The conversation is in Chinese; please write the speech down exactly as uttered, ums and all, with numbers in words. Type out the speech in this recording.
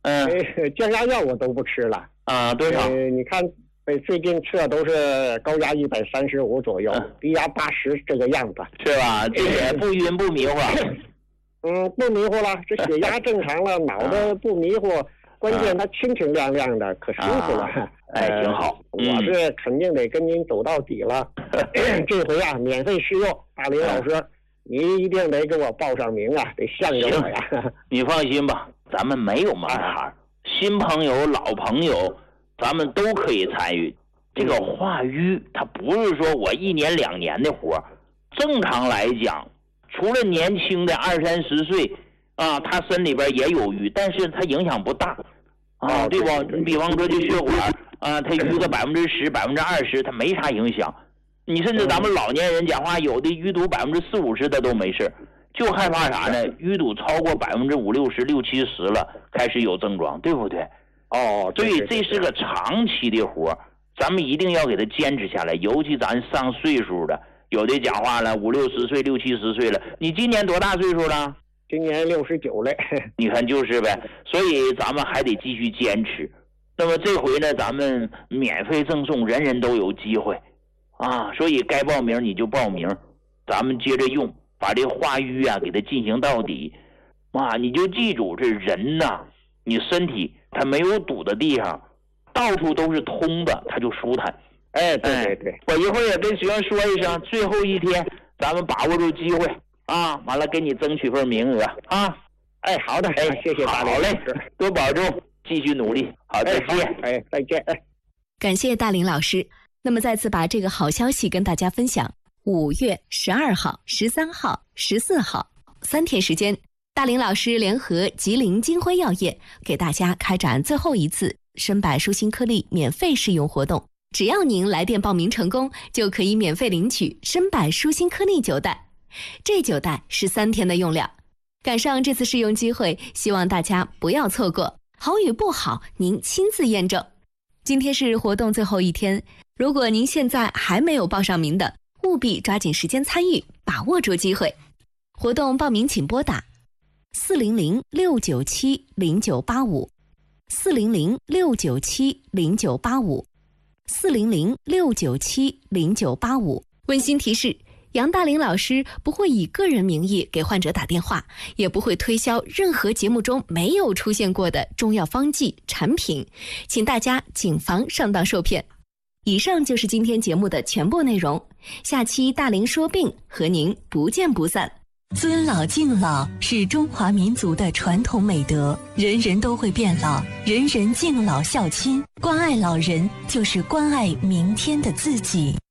嗯， 呃，降压药我都不吃了。 啊，多少？ 呃，你看，呃，最近测都是高压一百三十五左右， 嗯、 低压八十这个样子， 是吧？这也不晕不迷糊。 嗯，不迷糊了，这血压正常了，脑子不迷糊，关键它清清亮亮的，可舒服了。 啊、哎，挺好。 呃、我这肯定得跟您走到底了。嗯、这回啊，免费试用，大林老师。嗯，你一定得给我报上名啊，得向着我呀！ 你放心吧，咱们没有门槛，新朋友、老朋友，咱们都可以参与。这个化瘀，它不是说我一年两年的活，正常来讲，除了年轻的二三十岁啊，他身里边也有瘀，但是他影响不大啊，对吧？你比方说这血管啊，它淤个百分之十、百分之二十，它没啥影响。你甚至咱们老年人讲话，有的淤堵百分之四五十的都没事，就害怕啥呢？淤堵超过百分之五六十、六七十了，开始有症状，对不对？ 哦， 所以这是个长期的活，咱们一定要给他坚持下来。尤其咱上岁数的，有的讲话了五六十岁、六七十岁了。你今年多大岁数了？ 今年六十九嘞。 你看就是呗，所以咱们还得继续坚持。那么这回呢，咱们免费赠送，人人都有机会。啊，所以该报名你就报名，咱们接着用，把这化瘀啊给它进行到底。啊，你就记住，这人呐、啊，你身体它没有堵的地方，到处都是通的，它就舒坦。 哎，对对对， 我一会儿也跟学员说一声，最后一天咱们把握住机会啊，完了给你争取份名额啊。 哎，好的，哎，谢谢大林老师， 好嘞，多保重，继续努力。好，再见。 哎，再见。哎， 感谢大林老师。那么再次把这个好消息跟大家分享，五月十二号、十三号、十四号三天时间，大林老师联合吉林金辉药业给大家开展最后一次参百舒心颗粒免费试用活动，只要您来电报名成功，就可以免费领取参百舒心颗粒九袋，这九袋是三天的用量。赶上这次试用机会，希望大家不要错过，好与不好您亲自验证。今天是活动最后一天，如果您现在还没有报上名的，务必抓紧时间参与，把握住机会。活动报名请拨打四零零六九七零九八五，四零零六九七零九八五，四零零六九七零九八五。温馨提示：杨大林老师不会以个人名义给患者打电话，也不会推销任何节目中没有出现过的中药方剂产品，请大家谨防上当受骗。以上就是今天节目的全部内容，下期大林说病和您不见不散。 尊老敬老是中华民族的传统美德，人人都会变老，人人敬老孝亲，关爱老人就是关爱明天的自己。